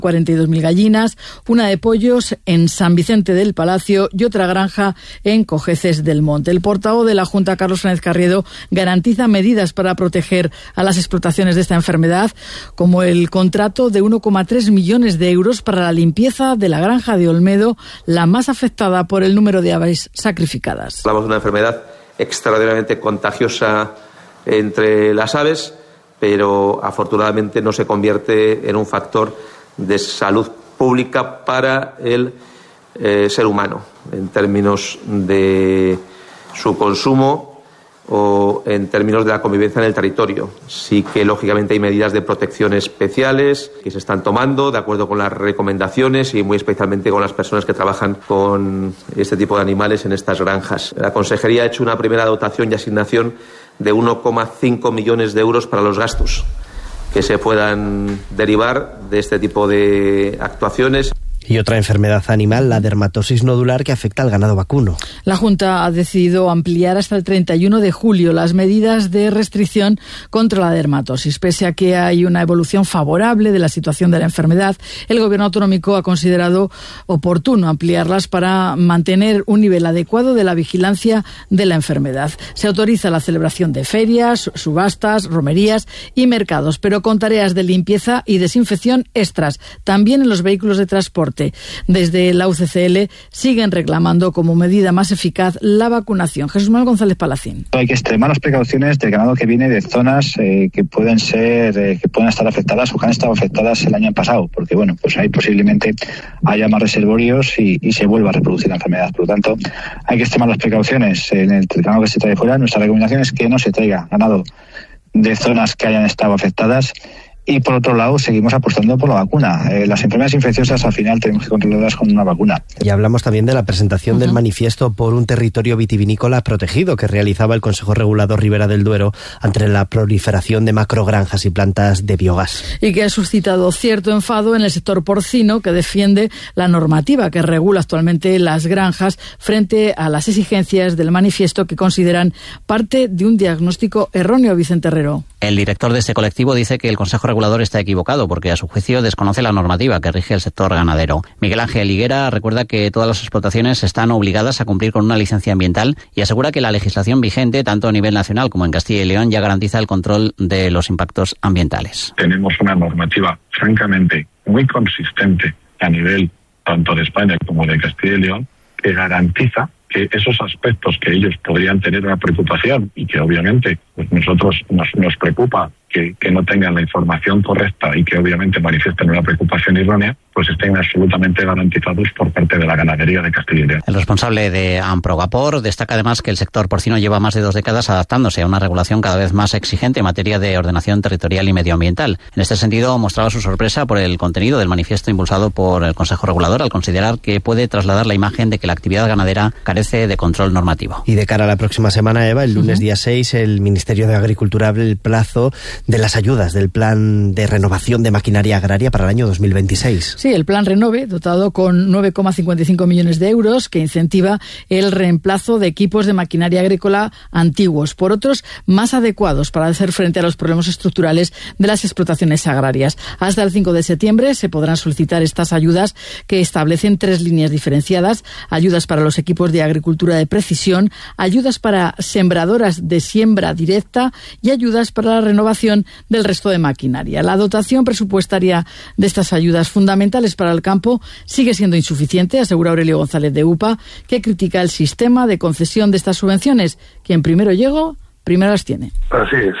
42.000 gallinas, una de pollos en San Vicente del Palacio y otra granja en Cojeces del Monte. El portavoz de la Junta, Carlos Sáenz Carriedo, garantiza medidas para proteger a las explotaciones de esta enfermedad, como el contrato de 1,3 millones de euros para la limpieza de la granja de Olmedo, la más afectada por el número de aves sacrificadas. Hablamos de una enfermedad extraordinariamente contagiosa entre las aves, pero afortunadamente no se convierte en un factor de salud pública para el ser humano, en términos de su consumo o en términos de la convivencia en el territorio. Sí que, lógicamente, hay medidas de protección especiales que se están tomando de acuerdo con las recomendaciones y muy especialmente con las personas que trabajan con este tipo de animales en estas granjas. La Consejería ha hecho una primera dotación y asignación de 1,5 millones de euros para los gastos que se puedan derivar de este tipo de actuaciones. Y otra enfermedad animal, la dermatosis nodular, que afecta al ganado vacuno. La Junta ha decidido ampliar hasta el 31 de julio las medidas de restricción contra la dermatosis. Pese a que hay una evolución favorable de la situación de la enfermedad, el Gobierno autonómico ha considerado oportuno ampliarlas para mantener un nivel adecuado de la vigilancia de la enfermedad. Se autoriza la celebración de ferias, subastas, romerías y mercados, pero con tareas de limpieza y desinfección extras, también en los vehículos de transporte. Desde la UCCL siguen reclamando como medida más eficaz la vacunación. Jesús Manuel González Palacín. Hay que extremar las precauciones del ganado que viene de zonas que pueden estar afectadas o que han estado afectadas el año pasado, porque pues ahí posiblemente haya más reservorios y se vuelva a reproducir la enfermedad. Por lo tanto, hay que extremar las precauciones en el ganado que se trae fuera. Nuestra recomendación es que no se traiga ganado de zonas que hayan estado afectadas. Y por otro lado, seguimos apostando por la vacuna. Las enfermedades infecciosas al final tenemos que controlarlas con una vacuna. Y hablamos también de la presentación del manifiesto por un territorio vitivinícola protegido que realizaba el Consejo Regulador Ribera del Duero ante la proliferación de macrogranjas y plantas de biogás. Y que ha suscitado cierto enfado en el sector porcino, que defiende la normativa que regula actualmente las granjas frente a las exigencias del manifiesto, que consideran parte de un diagnóstico erróneo. Vicente Herrero. El director de este colectivo dice que el Consejo Regulador está equivocado porque, a su juicio, desconoce la normativa que rige el sector ganadero. Miguel Ángel Higuera recuerda que todas las explotaciones están obligadas a cumplir con una licencia ambiental y asegura que la legislación vigente, tanto a nivel nacional como en Castilla y León, ya garantiza el control de los impactos ambientales. Tenemos una normativa, francamente, muy consistente a nivel tanto de España como de Castilla y León, que garantiza que esos aspectos que ellos podrían tener una preocupación y que obviamente nosotros nos preocupa que no tengan la información correcta y que obviamente manifiesten una preocupación errónea, pues estén absolutamente garantizados por parte de la ganadería de Castilla y León. El responsable de Amprogapor destaca además que el sector porcino lleva más de 2 décadas adaptándose a una regulación cada vez más exigente en materia de ordenación territorial y medioambiental. En este sentido, mostraba su sorpresa por el contenido del manifiesto impulsado por el Consejo Regulador al considerar que puede trasladar la imagen de que la actividad ganadera carece de control normativo. Y de cara a la próxima semana, Eva, el lunes día 6, el Ministerio de Agricultura abre el plazo de las ayudas del Plan de Renovación de Maquinaria Agraria para el año 2026. Sí, el Plan Renove, dotado con 9,55 millones de euros, que incentiva el reemplazo de equipos de maquinaria agrícola antiguos por otros más adecuados para hacer frente a los problemas estructurales de las explotaciones agrarias. Hasta el 5 de septiembre se podrán solicitar estas ayudas, que establecen 3 líneas diferenciadas: ayudas para los equipos de agricultura de precisión, ayudas para sembradoras de siembra directa y ayudas para la renovación del resto de maquinaria. La dotación presupuestaria de estas ayudas fundamentales para el campo sigue siendo insuficiente, asegura Aurelio González de UPA, que critica el sistema de concesión de estas subvenciones. Quien primero llegó, primero las tiene. Así es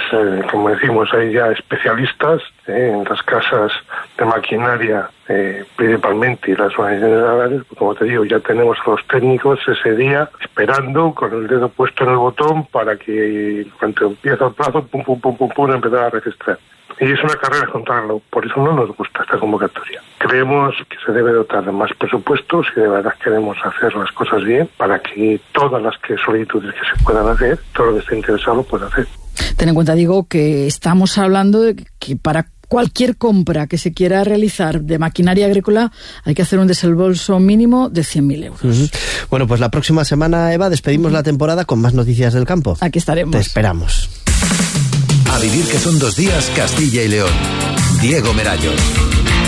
como decimos, hay ya especialistas en las casas de maquinaria, principalmente, y las organizaciones agrarias. Como te digo, ya tenemos a los técnicos ese día esperando con el dedo puesto en el botón para que cuando empieza el plazo, pum, empezar a registrar. Y es una carrera contarlo, por eso no nos gusta esta convocatoria. Creemos que se debe dotar de más presupuestos y de verdad queremos hacer las cosas bien para que todas las solicitudes que se puedan hacer, todo lo que esté interesado pueda hacer. Ten en cuenta, digo, que estamos hablando de que para cualquier compra que se quiera realizar de maquinaria agrícola hay que hacer un desembolso mínimo de 100.000 euros. Bueno, pues la próxima semana, Eva, despedimos la temporada con más noticias del campo. Aquí estaremos. Te esperamos. A vivir, que son 2 días, Castilla y León. Diego Merallo.